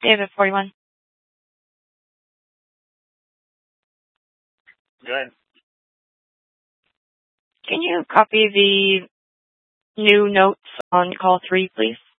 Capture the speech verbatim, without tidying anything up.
David, forty-one. Good. Can you copy the new notes on call three, please?